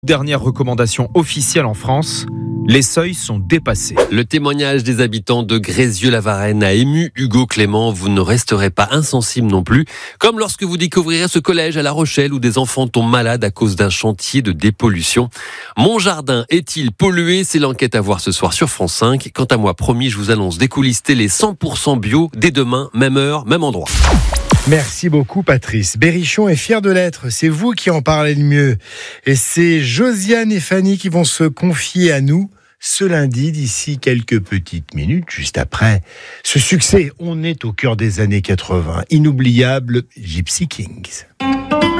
Dernière recommandation officielle en France, les seuils sont dépassés. Le témoignage des habitants de Grézieux-la-Varenne a ému Hugo Clément. Vous ne resterez pas insensible non plus, comme lorsque vous découvrirez ce collège à La Rochelle où des enfants tombent malades à cause d'un chantier de dépollution. Mon jardin est-il pollué ? C'est l'enquête à voir ce soir sur France 5. Quant à moi, promis, je vous annonce des coulisses télé 100% bio dès demain, même heure, même endroit. Merci beaucoup Patrice. Berrichon est fier de l'être, c'est vous qui en parlez le mieux. Et c'est Josiane et Fanny qui vont se confier à nous ce lundi d'ici quelques petites minutes, juste après ce succès. On est au cœur des années 80, inoubliable Gypsy Kings.